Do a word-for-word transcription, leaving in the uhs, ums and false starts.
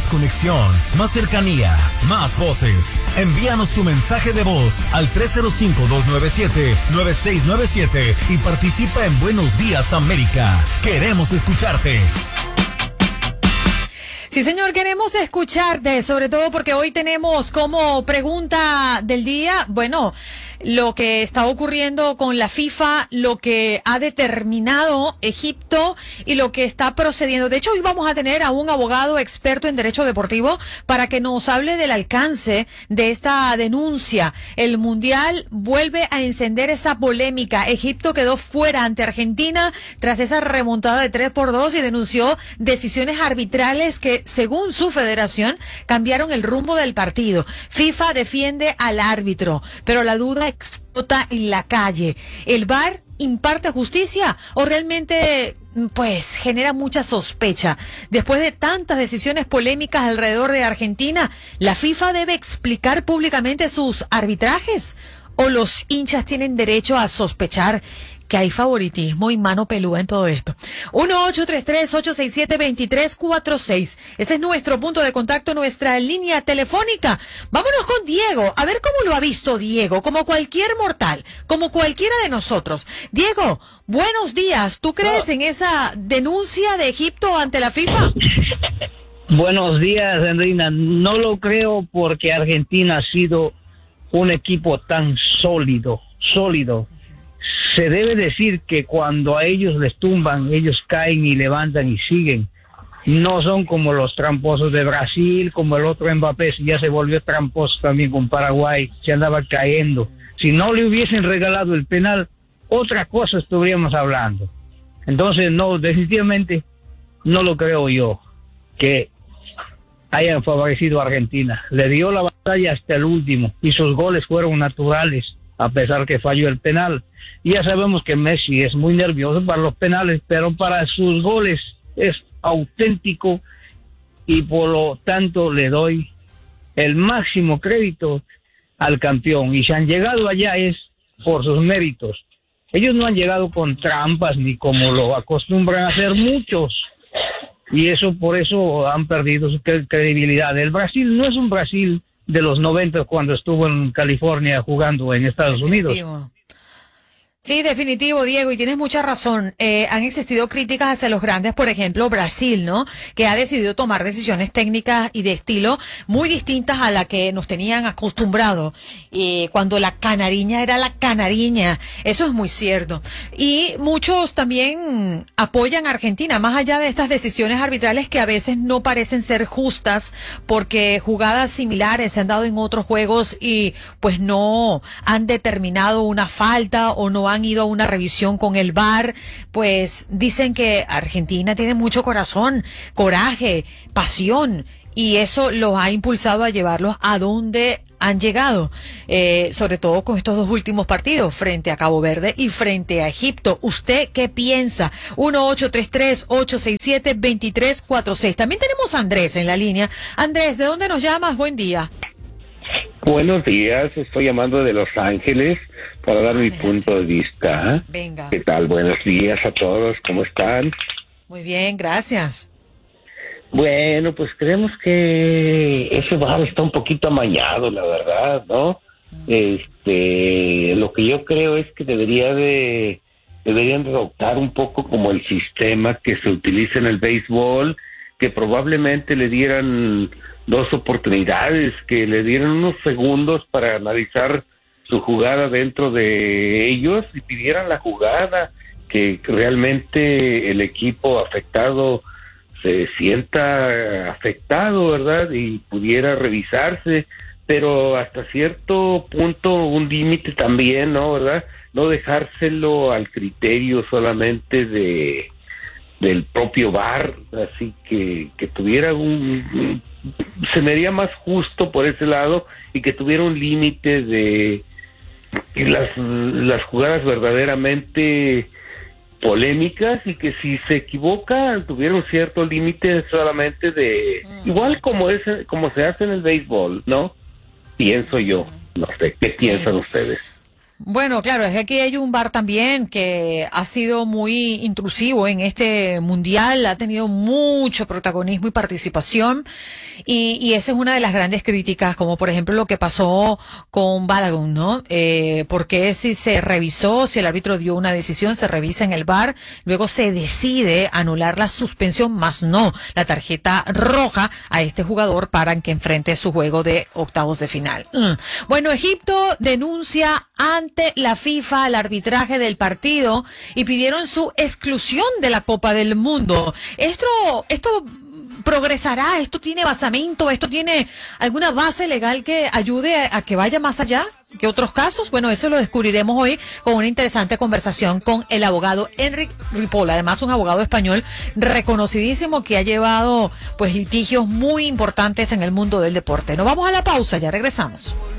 Más conexión, más cercanía, más voces. Envíanos tu mensaje de voz al tres cero cinco, dos nueve siete, nueve seis nueve siete y participa en Buenos Días América. Queremos escucharte. Sí, señor, queremos escucharte, sobre todo porque hoy tenemos como pregunta del día, bueno, lo que está ocurriendo con la FIFA, lo que ha determinado Egipto y lo que está procediendo. De hecho, hoy vamos a tener a un abogado experto en derecho deportivo para que nos hable del alcance de esta denuncia. El Mundial vuelve a encender esa polémica. Egipto quedó fuera ante Argentina tras esa remontada de tres por dos y denunció decisiones arbitrales que, según su federación, cambiaron el rumbo del partido. FIFA defiende al árbitro, pero la duda explota en la calle. ¿El V A R imparte justicia o realmente pues genera mucha sospecha? Después de tantas decisiones polémicas alrededor de Argentina, ¿la FIFA debe explicar públicamente sus arbitrajes o los hinchas tienen derecho a sospechar que hay favoritismo y mano peluda en todo esto? uno ocho tres tres, ocho seis siete, dos tres cuatro seis. Ese es nuestro punto de contacto, nuestra línea telefónica. Vámonos con Diego, a ver cómo lo ha visto Diego, como cualquier mortal, como cualquiera de nosotros. Diego, buenos días. ¿Tú crees en esa denuncia de Egipto ante la FIFA? Buenos días, Andrina. No lo creo porque Argentina ha sido un equipo tan sólido, sólido. Se debe decir que cuando a ellos les tumban, ellos caen y levantan y siguen. No son como los tramposos de Brasil, como el otro Mbappé, ya se volvió tramposo también con Paraguay, se andaba cayendo. Si no le hubiesen regalado el penal, otra cosa estaríamos hablando. Entonces, no, definitivamente no lo creo yo, que hayan favorecido a Argentina. Le dio la batalla hasta el último y sus goles fueron naturales, a pesar que falló el penal. Y ya sabemos que Messi es muy nervioso para los penales, pero para sus goles es auténtico y por lo tanto le doy el máximo crédito al campeón. Y si han llegado allá es por sus méritos. Ellos no han llegado con trampas ni como lo acostumbran a hacer muchos. Y eso por eso han perdido su credibilidad. El Brasil no es un Brasil de los noventa cuando estuvo en California jugando en Estados Unidos. Sí, definitivo, Diego, y tienes mucha razón. Eh, han existido críticas hacia los grandes, por ejemplo, Brasil, ¿no? Que ha decidido tomar decisiones técnicas y de estilo muy distintas a la que nos tenían acostumbrado. Eh, cuando la canariña era la canariña. Eso es muy cierto. Y muchos también apoyan a Argentina, más allá de estas decisiones arbitrales que a veces no parecen ser justas, porque jugadas similares se han dado en otros juegos y pues no han determinado una falta o no han han ido a una revisión con el V A R, pues dicen que Argentina tiene mucho corazón, coraje, pasión, y eso los ha impulsado a llevarlos a donde han llegado, eh, sobre todo con estos dos últimos partidos, frente a Cabo Verde y frente a Egipto. ¿Usted qué piensa? uno ocho tres tres, ocho seis siete, dos tres cuatro seis. También tenemos a Andrés en la línea. Andrés, ¿de dónde nos llamas? Buen día. Buenos días, estoy llamando de Los Ángeles para dar mi punto de vista. Venga. ¿Qué tal? Buenos días a todos, ¿cómo están? Muy bien, gracias. Bueno, pues creemos que ese V A R está un poquito amañado, la verdad, ¿no? Mm. Este, lo que yo creo es que debería de, deberían de adoptar un poco como el sistema que se utiliza en el béisbol, que probablemente le dieran dos oportunidades, que le dieran unos segundos para analizar su jugada dentro de ellos y pidieran la jugada, que realmente el equipo afectado se sienta afectado, ¿verdad? Y pudiera revisarse, pero hasta cierto punto un límite también, ¿no? ¿Verdad? No dejárselo al criterio solamente de del propio V A R, así que que tuviera un, un se me haría más justo por ese lado y que tuviera un límite de las las jugadas verdaderamente polémicas y que si se equivoca tuviera un cierto límite solamente de mm. igual como es como se hace en el béisbol, ¿no? Pienso yo, no sé, ¿qué piensan sí. ustedes? Bueno, claro, es que aquí hay un V A R también que ha sido muy intrusivo en este mundial, ha tenido mucho protagonismo y participación, y, y esa es una de las grandes críticas, como por ejemplo lo que pasó con Balogun, ¿no? Eh, porque si se revisó, si el árbitro dio una decisión, se revisa en el V A R, luego se decide anular la suspensión, más no la tarjeta roja a este jugador para que enfrente su juego de octavos de final. Mm. Bueno, Egipto denuncia ante la FIFA al arbitraje del partido y pidieron su exclusión de la Copa del Mundo. Esto, esto progresará, esto tiene basamento, esto tiene alguna base legal que ayude a, a que vaya más allá que otros casos. Bueno, eso lo descubriremos hoy con una interesante conversación con el abogado Enric Ripoll, además un abogado español reconocidísimo que ha llevado pues litigios muy importantes en el mundo del deporte. Nos vamos a la pausa, ya regresamos.